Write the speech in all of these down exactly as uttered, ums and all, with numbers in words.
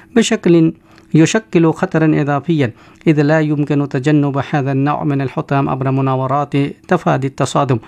بشكل يشكل خطرا إضافيا، إذ لا يمكن تجنب هذا النوع من الحطام عبر مناورات تفادي التصادم،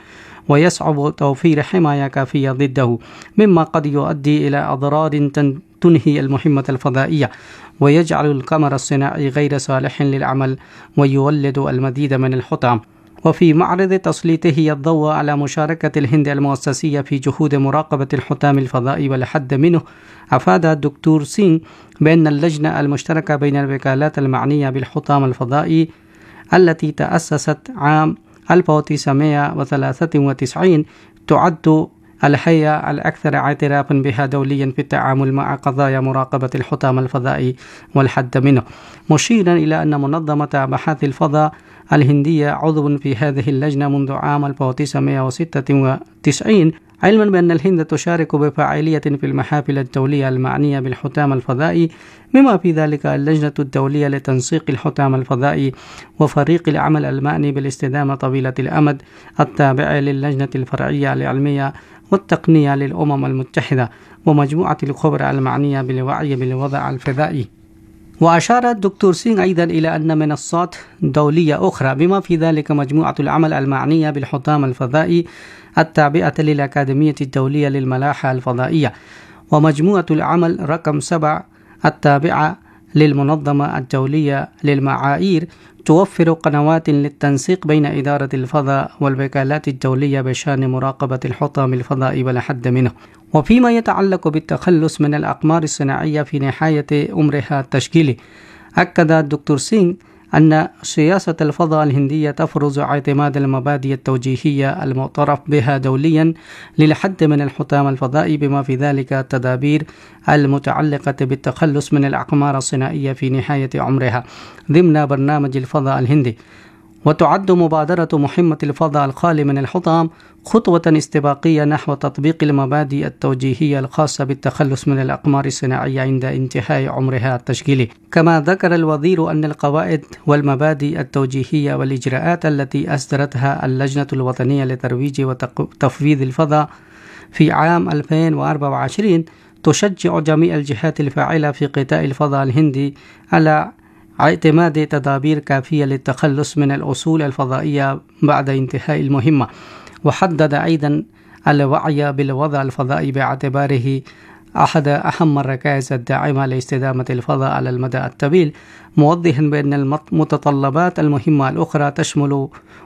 ويصعب توفير حماية كافية ضده، مما قد يؤدي إلى أضرار تنهي المهمة الفضائية ويجعل القمر الصناعي غير صالح للعمل ويولد المزيد من الحطام. وفي معرض تسليطه الضوء على مشاركة الهند المؤسسية في جهود مراقبة الحطام الفضائي والحد منه، أفاد الدكتور سينغ بأن اللجنة المشتركة بين الوكالات المعنية بالحطام الفضائي التي تأسست عام ألف وتسعمائة وثلاثة وتسعين تعد الهيئة الأكثر اعترافا بها دوليا في التعامل مع قضايا مراقبة الحطام الفضائي والحد منه، مشيرا إلى أن منظمة أبحاث الفضاء الهندية عضو في هذه اللجنة منذ عام ألف وتسعمائة وستة وتسعين، علما بأن الهند تشارك بفاعلية في المحافل الدولية المعنية بالحطام الفضائي، بما في ذلك اللجنة الدولية لتنسيق الحطام الفضائي وفريق العمل المعني بالاستدامة طويلة الأمد التابعة للجنة الفرعية العلمية والتقنية للأمم المتحدة ومجموعة الخبراء المعنية بالوعي بالوضع الفضائي. وأشار الدكتور سينغ أيضا إلى أن منصات دولية أخرى بما في ذلك مجموعة العمل المعنية بالحطام الفضائي التابعة للأكاديمية الدولية للملاحة الفضائية ومجموعة العمل رقم سبع التابعة للمنظمة الدولية للمعايير توفر قنوات للتنسيق بين إدارة الفضاء والوكالات الدولية بشأن مراقبة الحطام الفضائي والحد منه. وفيما يتعلق بالتخلص من الأقمار الصناعية في نهاية عمرها التشكيلي، أكد الدكتور سينغ أن سياسة الفضاء الهندية تفرض اعتماد المبادئ التوجيهية المعترف بها دوليا للحد من الحطام الفضائي، بما في ذلك التدابير المتعلقة بالتخلص من الأقمار الصناعية في نهاية عمرها ضمن برنامج الفضاء الهندي. وتعد مبادرة مهمة الفضاء الخالي من الحطام خطوة استباقية نحو تطبيق المبادئ التوجيهية الخاصة بالتخلص من الأقمار الصناعية عند انتهاء عمرها التشكيلي. كما ذكر الوزير أن القواعد والمبادئ التوجيهية والإجراءات التي أصدرتها اللجنة الوطنية لترويج وتفويض الفضاء في عام ألفين وأربعة وعشرين تشجع جميع الجهات الفاعلة في قطاع الفضاء الهندي على اعتماد تدابير كافية للتخلص من الأصول الفضائية بعد انتهاء المهمة. وحدد أيضا الوعي بالوضع الفضائي باعتباره أحد أهم الركائز الداعمة لاستدامة الفضاء على المدى الطويل، موضحا بأن المتطلبات المهمة الأخرى تشمل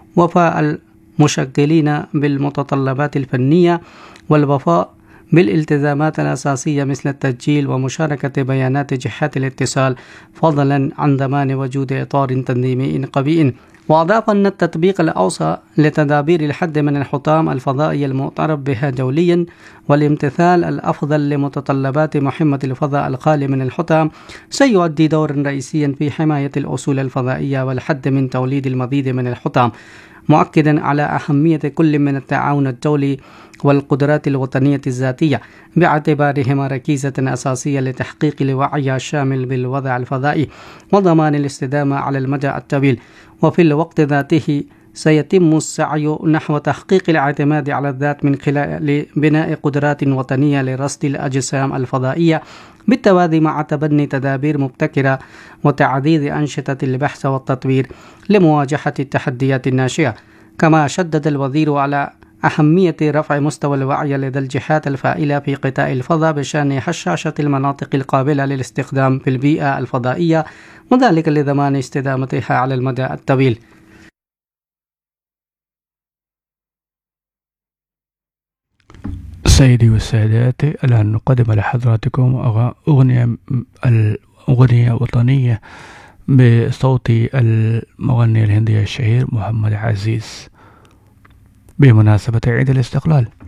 وفاء المشغلين بالمتطلبات الفنية والوفاء بالالتزامات الأساسية مثل التسجيل ومشاركة بيانات جهات الاتصال، فضلا عن ضمان وجود إطار تنظيمي قوي. وأضاف أن التطبيق الأوسع لتدابير الحد من الحطام الفضائي المعترف بها دوليا والامتثال الأفضل لمتطلبات مهمة الفضاء الخالي من الحطام سيؤدي دورا رئيسيا في حماية الأصول الفضائية والحد من توليد المزيد من الحطام، مؤكدا على أهمية كل من التعاون الدولي والقدرات الوطنية الذاتية باعتبارهما ركيزة أساسية لتحقيق الوعي الشامل بالوضع الفضائي وضمان الاستدامة على المدى الطويل. وفي الوقت ذاته سيتم السعي نحو تحقيق الاعتماد على الذات من خلال بناء قدرات وطنية لرصد الأجسام الفضائية بالتوازي مع تبني تدابير مبتكرة وتعزيز أنشطة البحث والتطوير لمواجهة التحديات الناشئة. كما شدد الوزير على أهمية رفع مستوى الوعي لدى الجهات الفاعلة في قطاع الفضاء بشأن هشاشة المناطق القابلة للاستخدام في البيئة الفضائية، وذلك لضمان استدامتها على المدى الطويل. سيدي والسادات، الآن نقدم لحضراتكم أغنية أغنية وطنية بصوت المغني الهندي الشهير محمد عزيز بمناسبة عيد الاستقلال.